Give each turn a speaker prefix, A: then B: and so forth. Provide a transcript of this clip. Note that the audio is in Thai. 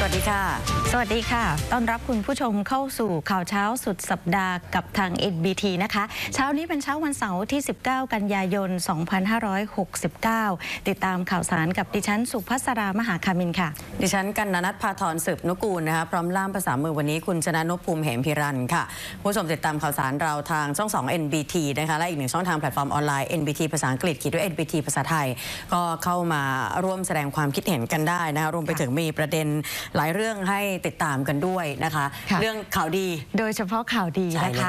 A: สดีค่ะ
B: สวัสดีค่ะต้อนรับคุณผู้ชมเข้าสู่ข่าวเช้าสุดสัปดาห์กับทาง NBT นะคะเช้านี้เป็นเช้าวันเสาร์ที่ 19 กันยายน 2569 ติดตามข่าวสารกับดิฉันสุภัสรามหาคามินค่ะ
A: ดิฉันกันนนัท พาธร สืบนุกูลนะคะพร้อมล่ามภาษามือวันนี้คุณชนะนุภูมิเหมพิรันค่ะผู้ชมติดตามข่าวสารเราทางช่อง 2 NBT นะคะและอีกหนึ่งช่องทางแพลตฟอร์มออนไลน์ NBT ภาษาอังกฤษขีดด้วย NBT ภาษาไทยก็เข้ามาร่วมแสดงความคิดเห็นกันได้นะคะรวมไปถึงมีประเด็นหลายเรื่องให้ติดตามกันด้วยนะคะเรื่องข่าวดี
B: โดยเฉพาะข่าวดีนะคะ